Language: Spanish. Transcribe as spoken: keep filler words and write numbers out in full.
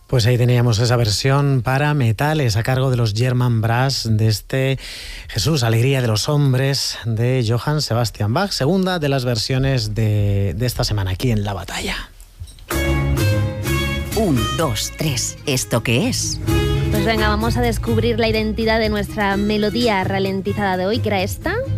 Pues ahí teníamos esa versión para metales a cargo de los German Brass de este Jesús, Alegría de los Hombres de Johann Sebastian Bach, segunda de las versiones de, de esta semana aquí en La Batalla. Un, dos, tres. ¿Esto qué es? Pues venga, vamos a descubrir la identidad de nuestra melodía ralentizada de hoy, que era esta.